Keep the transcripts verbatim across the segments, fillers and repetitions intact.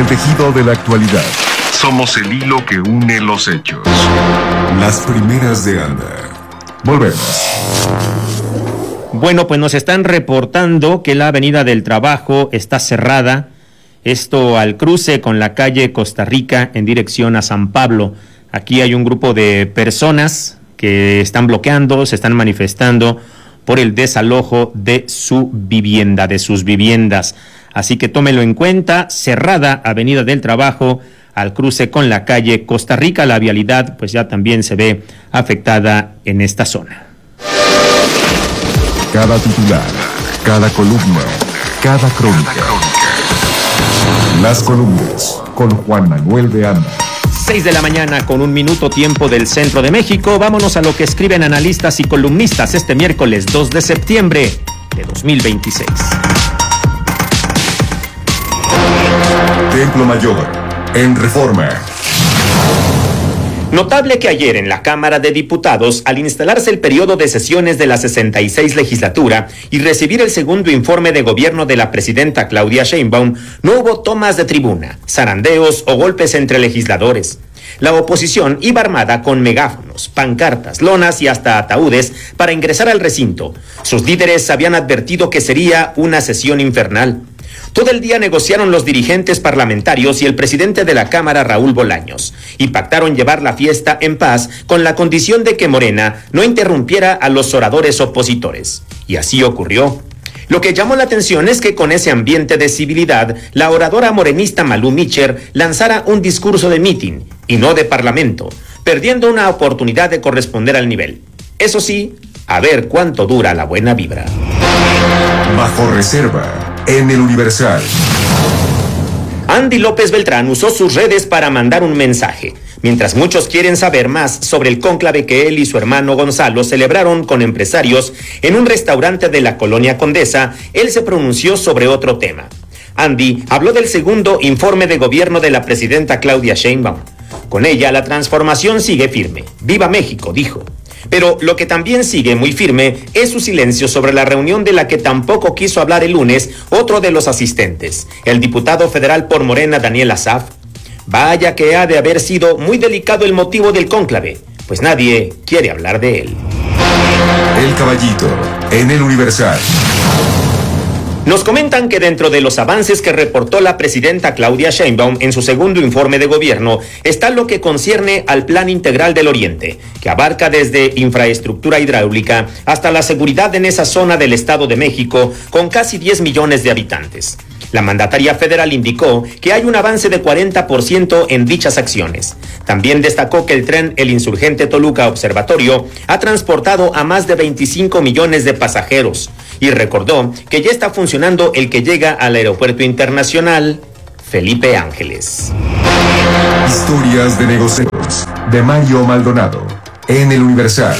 el tejido de la actualidad. Somos el hilo que une los hechos. Las primeras de Anda. Volvemos. Bueno, pues nos están reportando que la Avenida del Trabajo está cerrada. Esto al cruce con la calle Costa Rica en dirección a San Pablo. Aquí hay un grupo de personas que están bloqueando, se están manifestando por el desalojo de su vivienda, de sus viviendas. Así que tómelo en cuenta, cerrada Avenida del Trabajo al cruce con la calle Costa Rica. La vialidad pues ya también se ve afectada en esta zona. Cada titular, cada columna, cada crónica. Las columnas con Juan Manuel de Anda. seis de la mañana con un minuto tiempo del centro de México. Vámonos a lo que escriben analistas y columnistas este miércoles dos de septiembre de dos mil veintiséis. Templo Mayor, en Reforma. Notable que ayer en la Cámara de Diputados, al instalarse el periodo de sesiones de la sesenta y seis legislatura y recibir el segundo informe de gobierno de la presidenta Claudia Sheinbaum, no hubo tomas de tribuna, zarandeos o golpes entre legisladores. La oposición iba armada con megáfonos, pancartas, lonas y hasta ataúdes para ingresar al recinto. Sus líderes habían advertido que sería una sesión infernal. Todo el día negociaron los dirigentes parlamentarios y el presidente de la Cámara, Raúl Bolaños, y pactaron llevar la fiesta en paz con la condición de que Morena no interrumpiera a los oradores opositores. Y así ocurrió. Lo que llamó la atención es que con ese ambiente de civilidad, la oradora morenista Malú Micher lanzara un discurso de mitin y no de parlamento, perdiendo una oportunidad de corresponder al nivel. Eso sí, a ver cuánto dura la buena vibra. Bajo reserva. En el Universal. Andy López Beltrán usó sus redes para mandar un mensaje. Mientras muchos quieren saber más sobre el cónclave que él y su hermano Gonzalo celebraron con empresarios en un restaurante de la Colonia Condesa, él se pronunció sobre otro tema. Andy habló del segundo informe de gobierno de la presidenta Claudia Sheinbaum. Con ella la transformación sigue firme. ¡Viva México!, dijo. Pero lo que también sigue muy firme es su silencio sobre la reunión de la que tampoco quiso hablar el lunes otro de los asistentes, el diputado federal por Morena, Daniel Asaf. Vaya que ha de haber sido muy delicado el motivo del cónclave, pues nadie quiere hablar de él. El Caballito, en el Universal. Nos comentan que dentro de los avances que reportó la presidenta Claudia Sheinbaum en su segundo informe de gobierno está lo que concierne al Plan Integral del Oriente, que abarca desde infraestructura hidráulica hasta la seguridad en esa zona del Estado de México con casi diez millones de habitantes. La mandataria federal indicó que hay un avance de cuarenta por ciento en dichas acciones. También destacó que el tren El Insurgente Toluca Observatorio ha transportado a más de veinticinco millones de pasajeros y recordó que ya está funcionando el que llega al Aeropuerto Internacional Felipe Ángeles. Historias de negocios de Mario Maldonado en el Universal.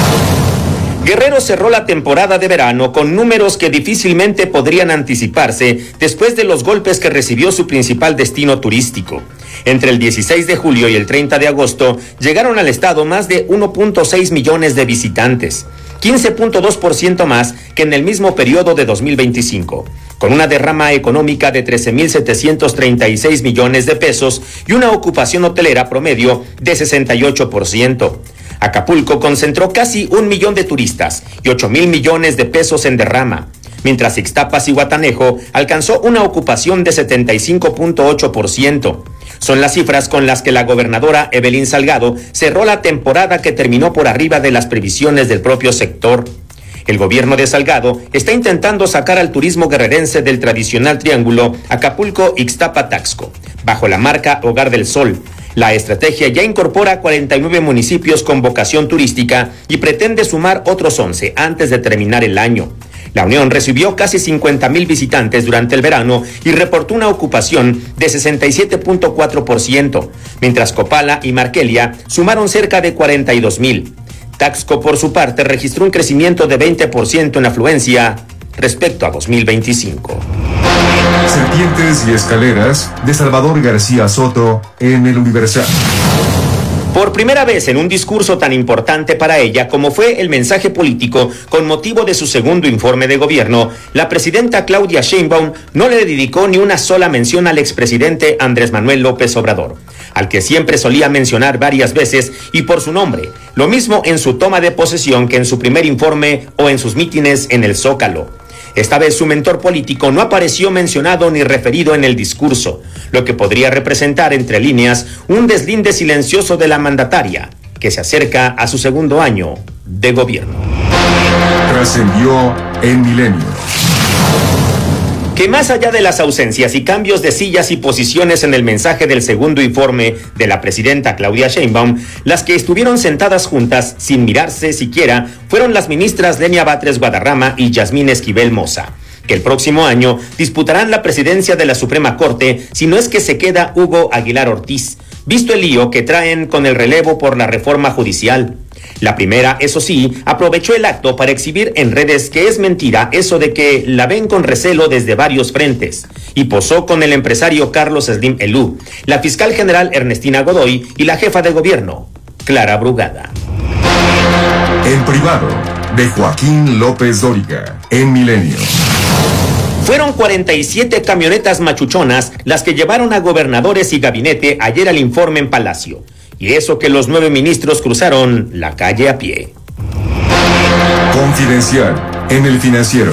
Guerrero cerró la temporada de verano con números que difícilmente podrían anticiparse después de los golpes que recibió su principal destino turístico. Entre el dieciséis de julio y el treinta de agosto llegaron al estado más de uno punto seis millones de visitantes, quince punto dos por ciento más que en el mismo periodo de dos mil veinticinco, con una derrama económica de trece mil setecientos treinta y seis millones de pesos y una ocupación hotelera promedio de sesenta y ocho por ciento. Acapulco concentró casi un millón de turistas y ocho mil millones de pesos en derrama, mientras Ixtapas y Guatanejo alcanzó una ocupación de setenta y cinco punto ocho por ciento. Son las cifras con las que la gobernadora Evelyn Salgado cerró la temporada, que terminó por arriba de las previsiones del propio sector. El gobierno de Salgado está intentando sacar al turismo guerrerense del tradicional triángulo Acapulco-Ixtapa-Taxco, bajo la marca Hogar del Sol. La estrategia ya incorpora cuarenta y nueve municipios con vocación turística y pretende sumar otros once antes de terminar el año. La Unión recibió casi cincuenta mil visitantes durante el verano y reportó una ocupación de sesenta y siete punto cuatro por ciento, mientras Copala y Markelia sumaron cerca de cuarenta y dos mil. Taxco, por su parte, registró un crecimiento de veinte por ciento en afluencia respecto a dos mil veinticinco. Serpientes y escaleras de Salvador García Soto en el Universal. Por primera vez en un discurso tan importante para ella como fue el mensaje político con motivo de su segundo informe de gobierno, la presidenta Claudia Sheinbaum no le dedicó ni una sola mención al expresidente Andrés Manuel López Obrador, al que siempre solía mencionar varias veces y por su nombre, lo mismo en su toma de posesión que en su primer informe o en sus mítines en el Zócalo. Esta vez su mentor político no apareció mencionado ni referido en el discurso, lo que podría representar entre líneas un deslinde silencioso de la mandataria, que se acerca a su segundo año de gobierno. Trascendió en Milenio que más allá de las ausencias y cambios de sillas y posiciones en el mensaje del segundo informe de la presidenta Claudia Sheinbaum, las que estuvieron sentadas juntas sin mirarse siquiera fueron las ministras Lenia Batres Guadarrama y Yasmín Esquivel Moza, que el próximo año disputarán la presidencia de la Suprema Corte si no es que se queda Hugo Aguilar Ortiz, visto el lío que traen con el relevo por la reforma judicial. La primera, eso sí, aprovechó el acto para exhibir en redes que es mentira eso de que la ven con recelo desde varios frentes, y posó con el empresario Carlos Slim Elú, la fiscal general Ernestina Godoy y la jefa de gobierno, Clara Brugada. En privado, de Joaquín López Dóriga, en Milenio. Fueron cuarenta y siete camionetas machuchonas las que llevaron a gobernadores y gabinete ayer al informe en Palacio. Y eso que los nueve ministros cruzaron la calle a pie. Confidencial, en El Financiero.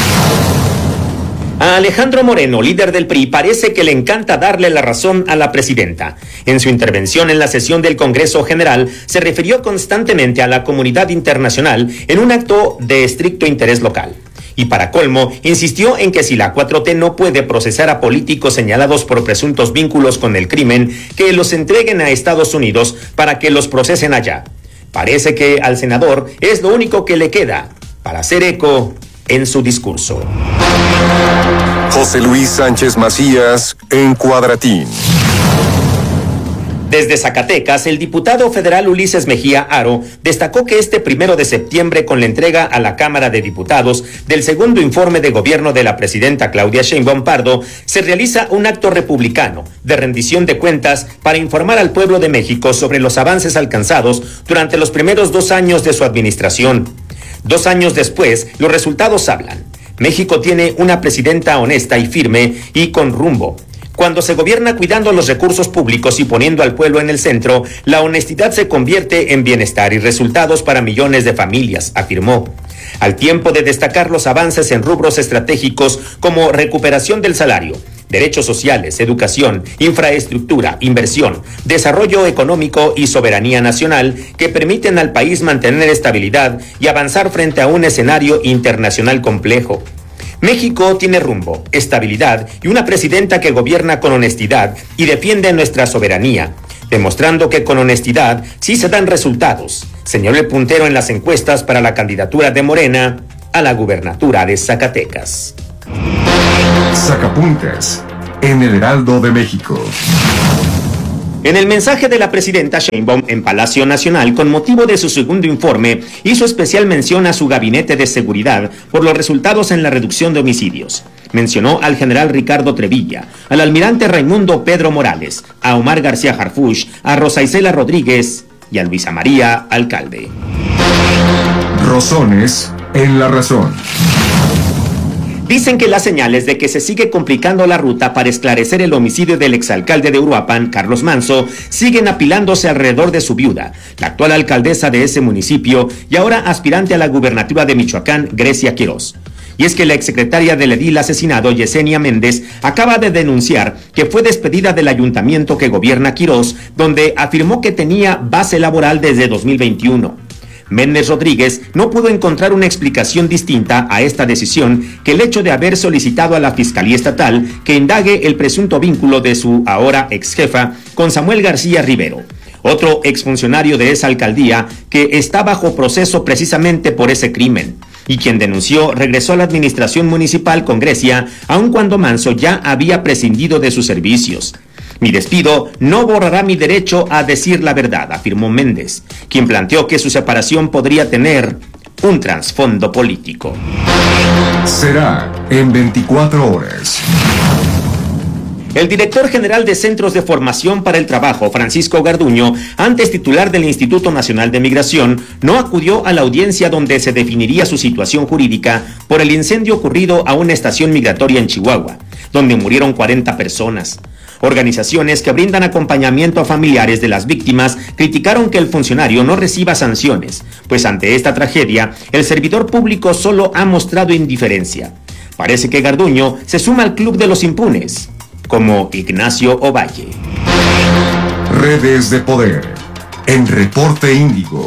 A Alejandro Moreno, líder del P R I, parece que le encanta darle la razón a la presidenta. En su intervención en la sesión del Congreso General, se refirió constantemente a la comunidad internacional en un acto de estricto interés local. Y para colmo, insistió en que si la cuatro T no puede procesar a políticos señalados por presuntos vínculos con el crimen, que los entreguen a Estados Unidos para que los procesen allá. Parece que al senador es lo único que le queda para hacer eco en su discurso. José Luis Sánchez Macías, en Cuadratín. Desde Zacatecas, el diputado federal Ulises Mejía Aro destacó que este primero de septiembre, con la entrega a la Cámara de Diputados del segundo informe de gobierno de la presidenta Claudia Sheinbaum Pardo, se realiza un acto republicano de rendición de cuentas para informar al pueblo de México sobre los avances alcanzados durante los primeros dos años de su administración. Dos años después, los resultados hablan. México tiene una presidenta honesta y firme y con rumbo. Cuando se gobierna cuidando los recursos públicos y poniendo al pueblo en el centro, la honestidad se convierte en bienestar y resultados para millones de familias, afirmó. Al tiempo de destacar los avances en rubros estratégicos como recuperación del salario, derechos sociales, educación, infraestructura, inversión, desarrollo económico y soberanía nacional que permiten al país mantener estabilidad y avanzar frente a un escenario internacional complejo. México tiene rumbo, estabilidad y una presidenta que gobierna con honestidad y defiende nuestra soberanía, demostrando que con honestidad sí se dan resultados, señaló el puntero en las encuestas para la candidatura de Morena a la gubernatura de Zacatecas. Sacapuntas, en el Heraldo de México. En el mensaje de la presidenta Sheinbaum en Palacio Nacional con motivo de su segundo informe, hizo especial mención a su gabinete de seguridad por los resultados en la reducción de homicidios. Mencionó al general Ricardo Trevilla, al almirante Raimundo Pedro Morales, a Omar García Harfuch, a Rosa Isela Rodríguez y a Luisa María Alcalde. Rosones en La Razón. Dicen que las señales de que se sigue complicando la ruta para esclarecer el homicidio del exalcalde de Uruapan, Carlos Manso, siguen apilándose alrededor de su viuda, la actual alcaldesa de ese municipio y ahora aspirante a la gubernatura de Michoacán, Grecia Quirós. Y es que la exsecretaria del edil asesinado, Yesenia Méndez, acaba de denunciar que fue despedida del ayuntamiento que gobierna Quirós, donde afirmó que tenía base laboral desde dos mil veintiuno. Méndez Rodríguez no pudo encontrar una explicación distinta a esta decisión que el hecho de haber solicitado a la Fiscalía Estatal que indague el presunto vínculo de su ahora ex jefa con Samuel García Rivero, otro exfuncionario de esa alcaldía que está bajo proceso precisamente por ese crimen, y quien denunció regresó a la administración municipal con Grecia, aun cuando Manso ya había prescindido de sus servicios. Mi despido no borrará mi derecho a decir la verdad, afirmó Méndez, quien planteó que su separación podría tener un trasfondo político. Será en veinticuatro horas. El director general de Centros de Formación para el Trabajo, Francisco Garduño, antes titular del Instituto Nacional de Migración, no acudió a la audiencia donde se definiría su situación jurídica por el incendio ocurrido a una estación migratoria en Chihuahua, donde murieron cuarenta personas. Organizaciones que brindan acompañamiento a familiares de las víctimas criticaron que el funcionario no reciba sanciones, pues ante esta tragedia, el servidor público solo ha mostrado indiferencia. Parece que Garduño se suma al club de los impunes, como Ignacio Ovalle. Redes de poder en Reporte Índigo.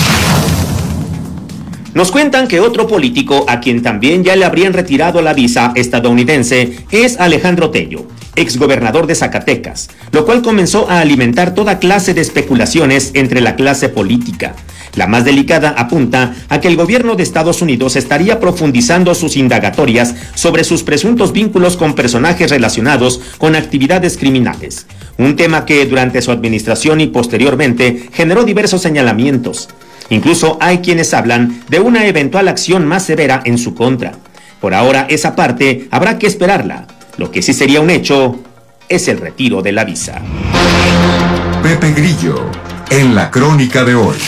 Nos cuentan que otro político a quien también ya le habrían retirado la visa estadounidense es Alejandro Tello, exgobernador de Zacatecas, lo cual comenzó a alimentar toda clase de especulaciones entre la clase política. La más delicada apunta a que el gobierno de Estados Unidos estaría profundizando sus indagatorias sobre sus presuntos vínculos con personajes relacionados con actividades criminales, un tema que durante su administración y posteriormente generó diversos señalamientos. Incluso hay quienes hablan de una eventual acción más severa en su contra. Por ahora esa parte habrá que esperarla. Lo que sí sería un hecho es el retiro de la visa. Pepe Grillo, en la crónica de hoy.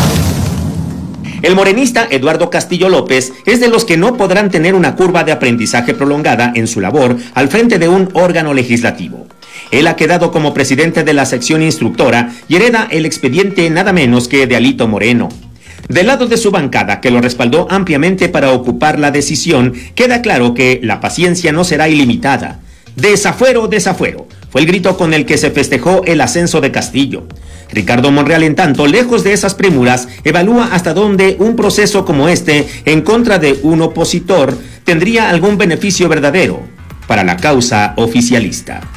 El morenista Eduardo Castillo López es de los que no podrán tener una curva de aprendizaje prolongada en su labor al frente de un órgano legislativo. Él ha quedado como presidente de la sección instructora y hereda el expediente nada menos que de Alito Moreno. Del lado de su bancada, que lo respaldó ampliamente para ocupar la decisión, queda claro que la paciencia no será ilimitada. Desafuero, desafuero, fue el grito con el que se festejó el ascenso de Castillo. Ricardo Monreal, en tanto, lejos de esas premuras, evalúa hasta dónde un proceso como este, en contra de un opositor, tendría algún beneficio verdadero para la causa oficialista.